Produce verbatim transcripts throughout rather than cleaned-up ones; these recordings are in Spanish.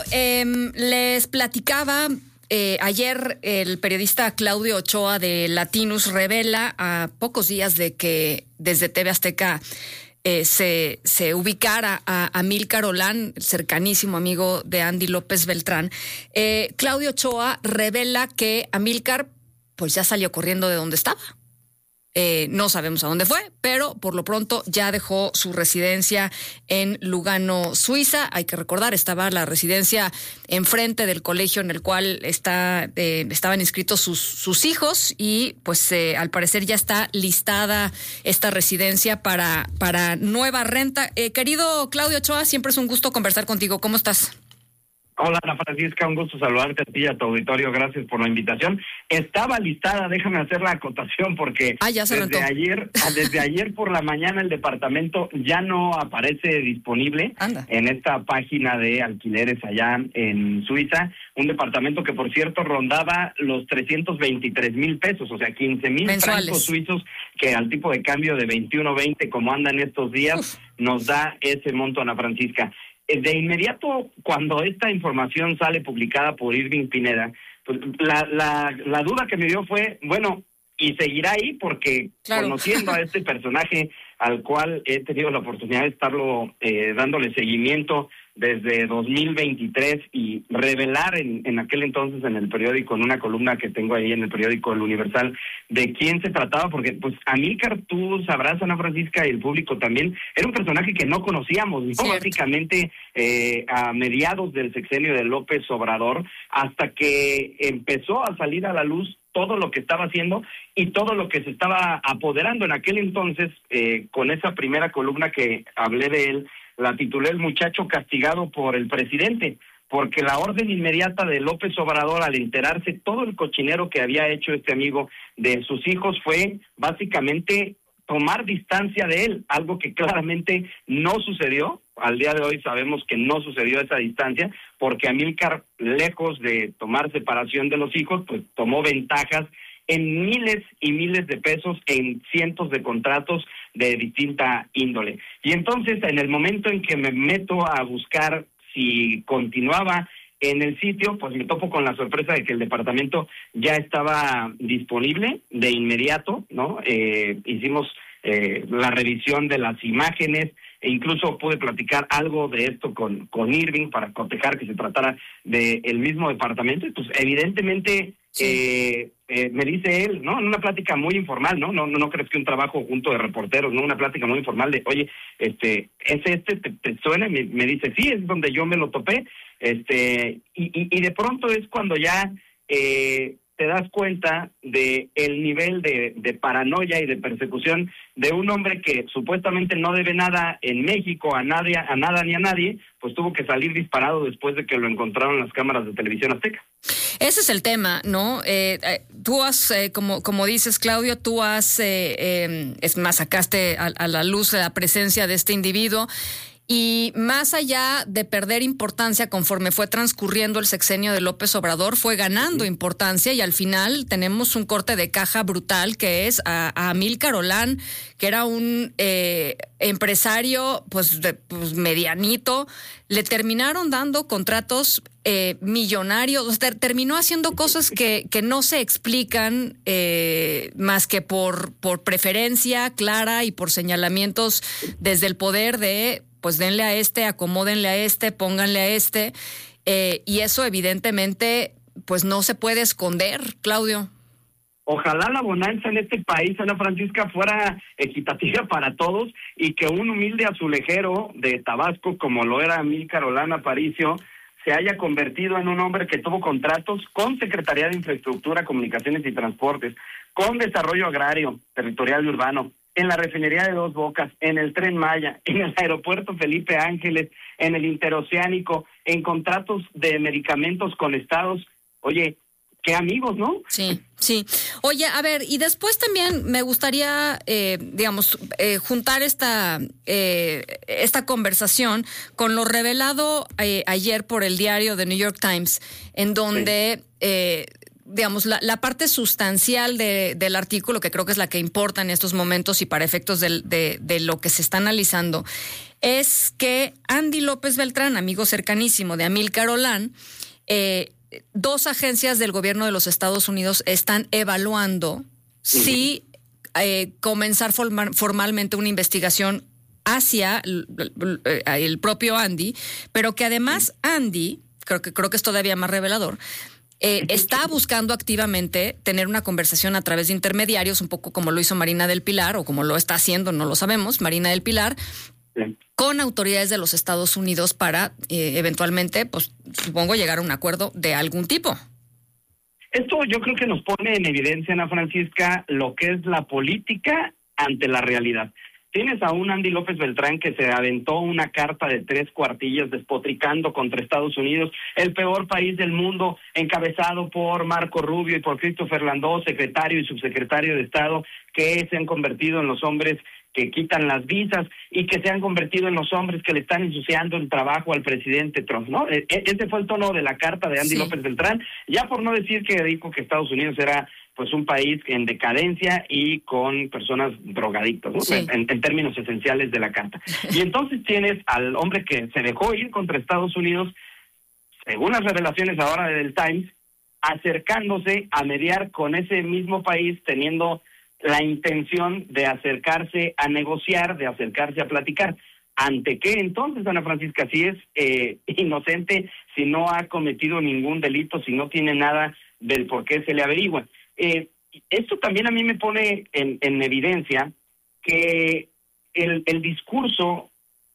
Eh, les platicaba eh, ayer el periodista Claudio Ochoa de Latinus revela a pocos días de que desde T V Azteca eh, se, se ubicara a Amílcar Olán, el cercanísimo amigo de Andy López Beltrán. Eh, Claudio Ochoa revela que Amílcar pues ya salió corriendo de donde estaba. Eh, no sabemos a dónde fue, pero por lo pronto ya dejó su residencia en Lugano, Suiza. Hay que recordar, estaba la residencia enfrente del colegio en el cual está, eh, estaban inscritos sus, sus hijos y pues eh, al parecer ya está listada esta residencia para, para nueva renta. Eh, querido Claudio Ochoa, siempre es un gusto conversar contigo. ¿Cómo estás? Hola, Ana Francisca, un gusto saludarte a ti y a tu auditorio, gracias por la invitación. Estaba listada, déjame hacer la acotación, porque ah, ya se desde rentó. ayer desde ayer por la mañana el departamento ya no aparece disponible Anda. en esta página de alquileres allá en Suiza, un departamento que por cierto rondaba los trescientos veintitrés mil pesos, o sea, quince mil francos suizos, que al tipo de cambio de veintiuno veinte como andan estos días, Uf. nos da ese monto, Ana Francisca. De inmediato, cuando esta información sale publicada por Irving Pineda, pues la, la, la duda que me dio fue, bueno, ¿y seguirá ahí? Porque claro. conociendo a este personaje al cual he tenido la oportunidad de estarlo eh, dándole seguimiento desde dos mil veintitrés y revelar en, en aquel entonces en el periódico, en una columna que tengo ahí en el periódico El Universal, de quién se trataba, porque pues Amílcar, tú sabrás, Ana Francisca, y el público también, era un personaje que no conocíamos, ¿no? Básicamente eh, a mediados del sexenio de López Obrador, hasta que empezó a salir a la luz todo lo que estaba haciendo y todo lo que se estaba apoderando en aquel entonces, eh, con esa primera columna que hablé de él, la titulé El muchacho castigado por el presidente, porque la orden inmediata de López Obrador al enterarse todo el cochinero que había hecho este amigo de sus hijos fue básicamente tomar distancia de él, algo que claramente no sucedió. Al día de hoy sabemos que no sucedió esa distancia, porque Amílcar, lejos de tomar separación de los hijos, pues tomó ventajas en miles y miles de pesos en cientos de contratos de distinta índole. Y entonces, en el momento en que me meto a buscar si continuaba en el sitio, pues me topo con la sorpresa de que el departamento ya estaba disponible de inmediato, ¿no? Eh, hicimos eh, la revisión de las imágenes, e incluso pude platicar algo de esto con, con Irving para cotejar que se tratara del mismo departamento, y pues evidentemente sí. eh, eh, me dice él, ¿no? En una plática muy informal, ¿no? No, no, no crees que un trabajo junto de reporteros, ¿no? Una plática muy informal de, oye, este, ¿es este? ¿Te, te suena? Me, me dice, sí, es donde yo me lo topé, este, y, y, y de pronto es cuando ya eh, te das cuenta de el nivel de, de paranoia y de persecución de un hombre que supuestamente no debe nada en México a nadie, a nada ni a nadie, pues tuvo que salir disparado después de que lo encontraron las cámaras de Televisión Azteca. Ese es el tema, ¿no? Eh, eh, tú has, eh, como como dices, Claudio, tú has, eh, eh, es más, sacaste a, a la luz la presencia de este individuo. Y más allá de perder importancia conforme fue transcurriendo el sexenio de López Obrador, fue ganando importancia y al final tenemos un corte de caja brutal que es a, a Amílcar Olán, que era un eh, empresario pues, de, pues medianito, le terminaron dando contratos eh, millonarios, ter, terminó haciendo cosas que, que no se explican eh, más que por, por preferencia clara y por señalamientos desde el poder de pues denle a este, acomódenle a este, pónganle a este, eh, y eso evidentemente pues no se puede esconder, Claudio. Ojalá la bonanza en este país, Ana Francisca, fuera equitativa para todos y que un humilde azulejero de Tabasco, como lo era Amílcar Olán Aparicio, se haya convertido en un hombre que tuvo contratos con Secretaría de Infraestructura, Comunicaciones y Transportes, con Desarrollo Agrario, Territorial y Urbano, en la refinería de Dos Bocas, en el Tren Maya, en el aeropuerto Felipe Ángeles, en el interoceánico, en contratos de medicamentos con estados. Oye, qué amigos, ¿no? Sí, sí. Oye, a ver, y después también me gustaría, eh, digamos, eh, juntar esta eh, esta conversación con lo revelado eh, ayer por el diario The New York Times, en donde... Sí. Eh, digamos, la, la parte sustancial de, del artículo, que creo que es la que importa en estos momentos y para efectos de, de, de lo que se está analizando, es que Andy López Beltrán, amigo cercanísimo de Amílcar Olán, eh, dos agencias del gobierno de los Estados Unidos están evaluando si eh, comenzar formar, formalmente una investigación hacia el, el propio Andy, pero que además Andy, creo que creo que es todavía más revelador, eh, está buscando activamente tener una conversación a través de intermediarios, un poco como lo hizo Marina del Pilar, o como lo está haciendo, no lo sabemos, Marina del Pilar, sí, con autoridades de los Estados Unidos para eh, eventualmente, pues supongo, llegar a un acuerdo de algún tipo. Esto yo creo que nos pone en evidencia, Ana Francisca, lo que es la política ante la realidad. Tienes a un Andy López Beltrán que se aventó una carta de tres cuartillas despotricando contra Estados Unidos, el peor país del mundo, encabezado por Marco Rubio y por Christopher Landó, secretario y subsecretario de Estado, que se han convertido en los hombres que quitan las visas y que se han convertido en los hombres que le están ensuciando el trabajo al presidente Trump, ¿no? E- ese fue el tono de la carta de Andy sí. López Beltrán, ya por no decir que dijo que Estados Unidos era pues un país en decadencia y con personas drogadictas, ¿no? Sí. en, en términos esenciales de la carta. Y entonces tienes al hombre que se dejó ir contra Estados Unidos, según las revelaciones ahora del Times, acercándose a mediar con ese mismo país, teniendo la intención de acercarse a negociar, de acercarse a platicar. ¿Ante qué entonces, Ana Francisca? Si es eh, inocente, si no ha cometido ningún delito, si no tiene nada del por qué se le averigua. Eh, esto también a mí me pone en, en evidencia que el, el discurso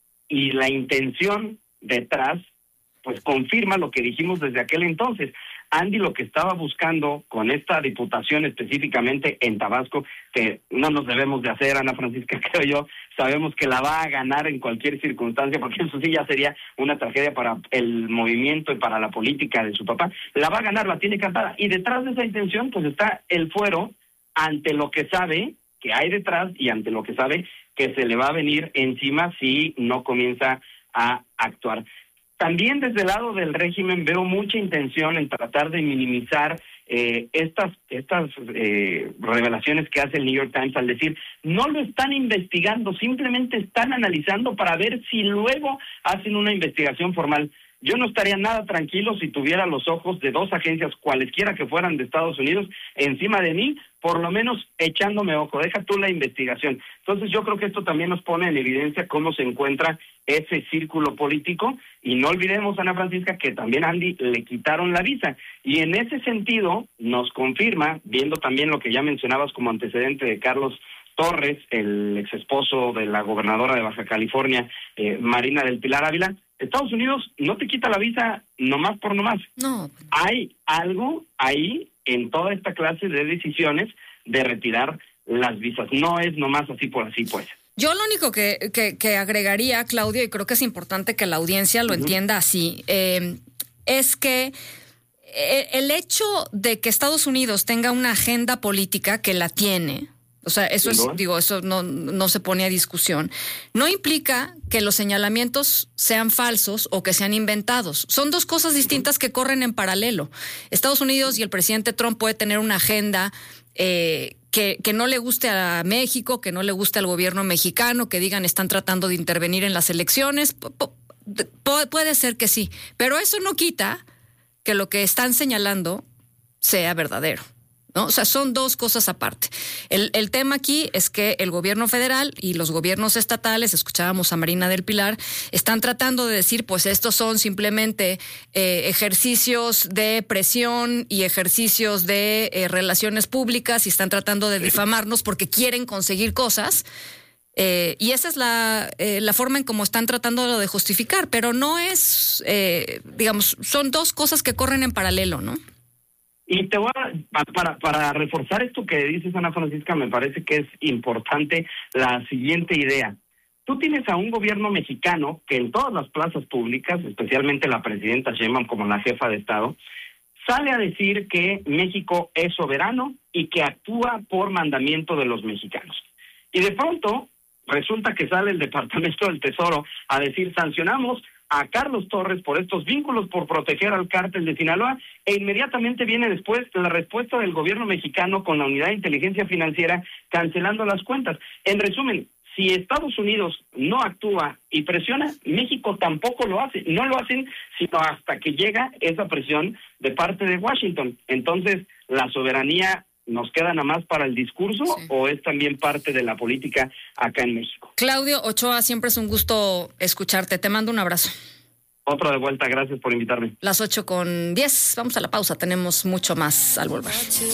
y la intención detrás, pues confirma lo que dijimos desde aquel entonces. Andy lo que estaba buscando con esta diputación específicamente en Tabasco, que no nos debemos de hacer, Ana Francisca, creo yo, sabemos que la va a ganar en cualquier circunstancia, porque eso sí ya sería una tragedia para el movimiento y para la política de su papá. La va a ganar, la tiene cantada, y detrás de esa intención pues está el fuero ante lo que sabe que hay detrás y ante lo que sabe que se le va a venir encima si no comienza a actuar. También desde el lado del régimen veo mucha intención en tratar de minimizar eh, estas estas eh, revelaciones que hace el New York Times al decir, no lo están investigando, simplemente están analizando para ver si luego hacen una investigación formal. Yo no estaría nada tranquilo si tuviera los ojos de dos agencias, cualesquiera que fueran de Estados Unidos, encima de mí, por lo menos echándome ojo, deja tú la investigación. Entonces yo creo que esto también nos pone en evidencia cómo se encuentra ese círculo político, y no olvidemos, Ana Francisca, que también a Andy le quitaron la visa, y en ese sentido nos confirma, viendo también lo que ya mencionabas como antecedente de Carlos Torres, el ex esposo de la gobernadora de Baja California, eh, Marina del Pilar Ávila, Estados Unidos no te quita la visa nomás por nomás. No. Hay algo ahí en toda esta clase de decisiones de retirar las visas. No es nomás así por así, pues. Yo lo único que, que, que agregaría, Claudio, y creo que es importante que la audiencia lo uh-huh. entienda así, eh, es que el hecho de que Estados Unidos tenga una agenda política, que la tiene, o sea, eso es, digo, eso no, no se pone a discusión, no implica que los señalamientos sean falsos o que sean inventados. Son dos cosas distintas que corren en paralelo. Estados Unidos y el presidente Trump puede tener una agenda eh, que, que no le guste a México, que no le guste al gobierno mexicano, que digan están tratando de intervenir en las elecciones. P- p- puede ser que sí, pero eso no quita que lo que están señalando sea verdadero, ¿no? O sea, son dos cosas aparte. El, el tema aquí es que el gobierno federal y los gobiernos estatales, escuchábamos a Marina del Pilar, están tratando de decir, pues estos son simplemente eh, ejercicios de presión y ejercicios de eh, relaciones públicas, y están tratando de difamarnos porque quieren conseguir cosas. Eh, y esa es la, eh, la forma en cómo están tratando de justificar, pero no es, eh, digamos, son dos cosas que corren en paralelo, ¿no? Y te voy a, para, para reforzar esto que dices, Ana Francisca, me parece que es importante la siguiente idea. Tú tienes a un gobierno mexicano que en todas las plazas públicas, especialmente la presidenta Sheinbaum como la jefa de Estado, sale a decir que México es soberano y que actúa por mandamiento de los mexicanos. Y de pronto resulta que sale el Departamento del Tesoro a decir, sancionamos a Carlos Torres por estos vínculos, por proteger al cártel de Sinaloa, e inmediatamente viene después la respuesta del gobierno mexicano con la Unidad de Inteligencia Financiera cancelando las cuentas. En resumen, si Estados Unidos no actúa y presiona, México tampoco lo hace. No lo hacen sino hasta que llega esa presión de parte de Washington. Entonces, ¿la soberanía nos queda nada más para el discurso sí. o es también parte de la política acá en México? Claudio Ochoa, siempre es un gusto escucharte. Te mando un abrazo. Otro de vuelta, gracias por invitarme. Las ocho con diez, vamos a la pausa, tenemos mucho más al volver.